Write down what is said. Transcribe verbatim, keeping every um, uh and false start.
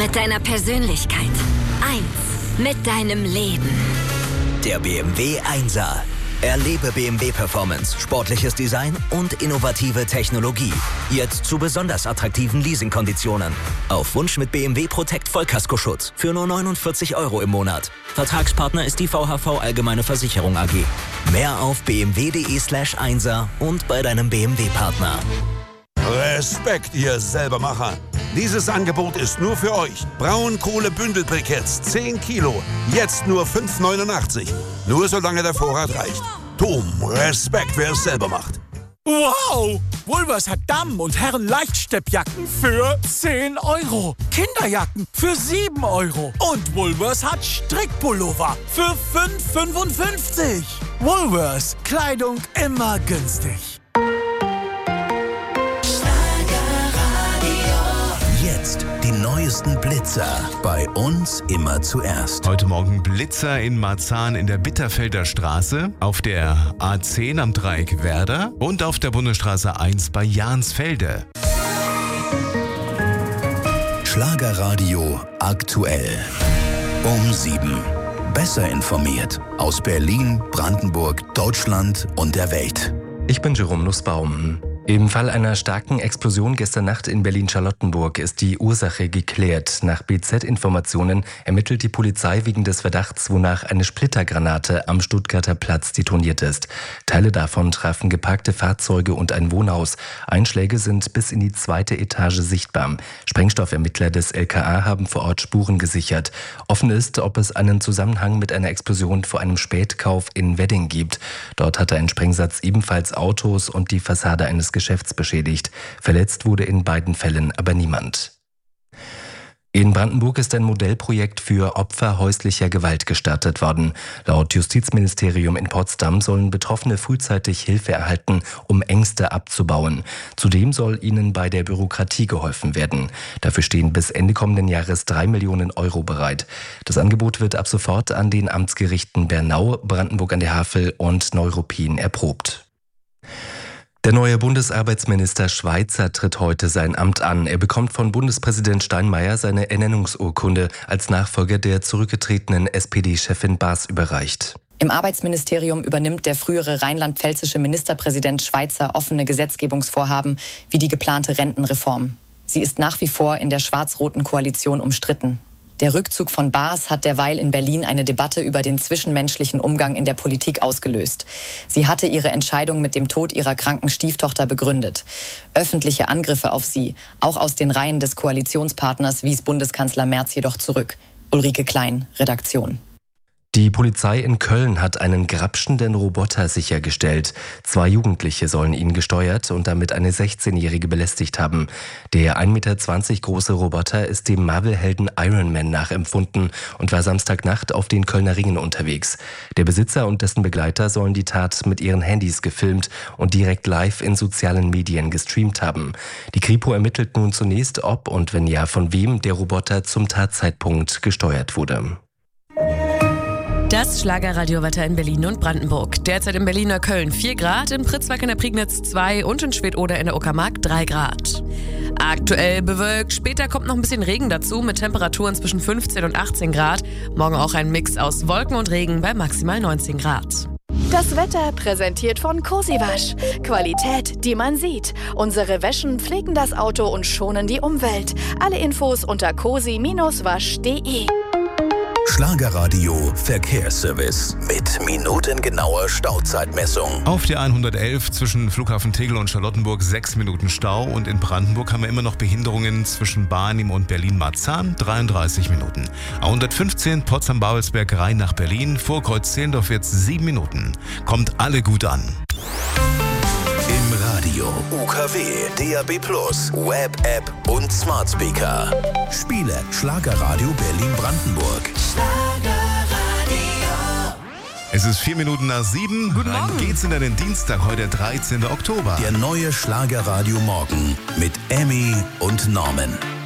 mit deiner Persönlichkeit. Eins mit deinem Leben. Der B M W Einser. Erlebe B M W Performance, sportliches Design und innovative Technologie. Jetzt zu besonders attraktiven Leasingkonditionen. Auf Wunsch mit B M W Protect Vollkaskoschutz für nur neunundvierzig Euro im Monat. Vertragspartner ist die V H V Allgemeine Versicherung A G. Mehr auf bmw.de slash Einser und bei deinem B M W-Partner. Respekt, ihr Selbermacher. Dieses Angebot ist nur für euch. Braunkohle-Bündelbriketts, zehn Kilo. Jetzt nur fünf neunundachtzig. Nur solange der Vorrat reicht. Dom, Respekt, wer es selber macht. Wow! Woolworths hat Damen- und Herren-Leichtsteppjacken für zehn Euro. Kinderjacken für sieben Euro. Und Woolworths hat Strickpullover für fünf fünfundfünfzig. Woolworths, Kleidung immer günstig. Jetzt die neuesten Blitzer. Bei uns immer zuerst. Heute Morgen Blitzer in Marzahn in der Bitterfelder Straße, auf der A zehn am Dreieck Werder und auf der Bundesstraße eins bei Jahnsfelde. Schlagerradio aktuell. Um sieben. Besser informiert. Aus Berlin, Brandenburg, Deutschland und der Welt. Ich bin Jerome Nussbaum. Im Fall einer starken Explosion gestern Nacht in Berlin-Charlottenburg ist die Ursache geklärt. Nach B Z-Informationen ermittelt die Polizei wegen des Verdachts, wonach eine Splittergranate am Stuttgarter Platz detoniert ist. Teile davon trafen geparkte Fahrzeuge und ein Wohnhaus. Einschläge sind bis in die zweite Etage sichtbar. Sprengstoffermittler des L K A haben vor Ort Spuren gesichert. Offen ist, ob es einen Zusammenhang mit einer Explosion vor einem Spätkauf in Wedding gibt. Dort hatte ein Sprengsatz ebenfalls Autos und die Fassade eines Geschäfts beschädigt. Verletzt wurde in beiden Fällen aber niemand. In Brandenburg ist ein Modellprojekt für Opfer häuslicher Gewalt gestartet worden. Laut Justizministerium in Potsdam sollen Betroffene frühzeitig Hilfe erhalten, um Ängste abzubauen. Zudem soll ihnen bei der Bürokratie geholfen werden. Dafür stehen bis Ende kommenden Jahres drei Millionen Euro bereit. Das Angebot wird ab sofort an den Amtsgerichten Bernau, Brandenburg an der Havel und Neuruppin erprobt. Der neue Bundesarbeitsminister Schweizer tritt heute sein Amt an. Er bekommt von Bundespräsident Steinmeier seine Ernennungsurkunde als Nachfolger der zurückgetretenen S P D-Chefin Baas überreicht. Im Arbeitsministerium übernimmt der frühere rheinland-pfälzische Ministerpräsident Schweizer offene Gesetzgebungsvorhaben wie die geplante Rentenreform. Sie ist nach wie vor in der schwarz-roten Koalition umstritten. Der Rückzug von Baas hat derweil in Berlin eine Debatte über den zwischenmenschlichen Umgang in der Politik ausgelöst. Sie hatte ihre Entscheidung mit dem Tod ihrer kranken Stieftochter begründet. Öffentliche Angriffe auf sie, auch aus den Reihen des Koalitionspartners, wies Bundeskanzler Merz jedoch zurück. Ulrike Klein, Redaktion. Die Polizei in Köln hat einen grapschenden Roboter sichergestellt. Zwei Jugendliche sollen ihn gesteuert und damit eine sechzehnjährige belästigt haben. Der ein Meter zwanzig große Roboter ist dem Marvel-Helden Iron Man nachempfunden und war Samstagnacht auf den Kölner Ringen unterwegs. Der Besitzer und dessen Begleiter sollen die Tat mit ihren Handys gefilmt und direkt live in sozialen Medien gestreamt haben. Die Kripo ermittelt nun zunächst, ob und wenn ja, von wem der Roboter zum Tatzeitpunkt gesteuert wurde. Das Schlagerradiowetter in Berlin und Brandenburg. Derzeit in Berliner Köln vier Grad, in Pritzwalk in der Prignitz zwei und in Schwedt-Oder in der Uckermark drei Grad. Aktuell bewölkt, später kommt noch ein bisschen Regen dazu mit Temperaturen zwischen fünfzehn und achtzehn Grad. Morgen auch ein Mix aus Wolken und Regen bei maximal neunzehn Grad. Das Wetter präsentiert von Cosiwasch. Qualität, die man sieht. Unsere Wäschen pflegen das Auto und schonen die Umwelt. Alle Infos unter cosi wasch punkt de. Schlagerradio Verkehrsservice mit minutengenauer Stauzeitmessung. Auf der hundertelf zwischen Flughafen Tegel und Charlottenburg sechs Minuten Stau und in Brandenburg haben wir immer noch Behinderungen zwischen Barnim und Berlin-Marzahn, dreiunddreißig Minuten. A hundertfünfzehn Potsdam-Babelsberg Rhein nach Berlin, vor Kreuz-Zehlendorf jetzt sieben Minuten. Kommt alle gut an. Im Radio, U K W, D A B plus, Web-App und Smart Speaker. Spiele Schlagerradio Berlin-Brandenburg. Es ist vier Minuten nach sieben. Guten Morgen. Dann geht's in den Dienstag, heute dreizehnten Oktober. Der neue Schlagerradio Morgen mit Emmy und Norman.